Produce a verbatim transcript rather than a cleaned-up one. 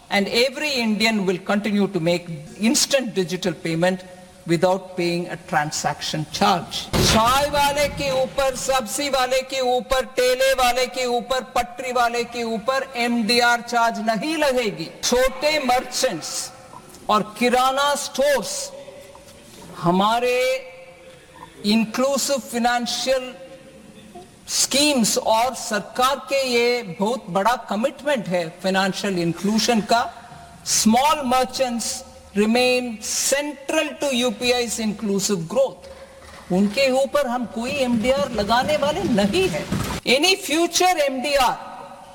and every Indian will continue to make instant digital payment without paying a transaction charge. चाय वाले के ऊपर, सब्जी वाले के ऊपर, ठेले वाले के ऊपर, पटरी वाले के ऊपर एमडीआर चार्ज नहीं लगेगी। छोटे मर्चेंट्स और किराना स्टोर्स हमारे इंक्लूसिव फाइनेंशियल स्कीम्स और सरकार के ये बहुत बड़ा कमिटमेंट है फाइनेंशियल इंक्लूजन का। Small merchants remain central to यूपीआई's inclusive growth. उनके ऊपर हम कोई एमडीआर लगाने वाले नहीं है। Any future MDR